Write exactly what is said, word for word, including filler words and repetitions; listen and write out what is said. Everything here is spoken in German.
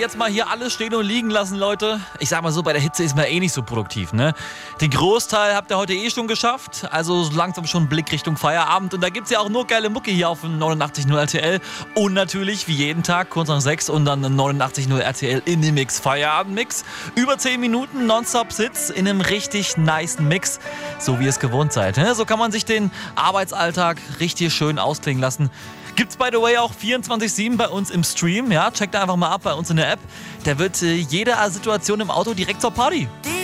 jetzt mal hier alles stehen und liegen lassen, Leute. Ich sag mal so, bei der Hitze ist man eh nicht so produktiv, ne? Den Großteil habt ihr heute eh schon geschafft. Also so langsam schon Blick Richtung Feierabend. Und da gibt's ja auch nur geile Mucke hier auf dem neunundachtzig Komma null R T L. Und natürlich, wie jeden Tag, kurz nach sechs und dann neunundachtzig Komma null R T L in dem Mix. Feierabend-Mix. Über zehn Minuten Nonstop-Sitz in einem richtig nicen Mix. So wie ihr es gewohnt seid. Ne? So kann man sich den Arbeitsalltag richtig schön ausklingen lassen. Gibt's by the way auch vierundzwanzig sieben bei uns im Stream, ja, checkt einfach mal ab bei uns in der App. Da wird äh, jede Situation im Auto direkt zur Party. Die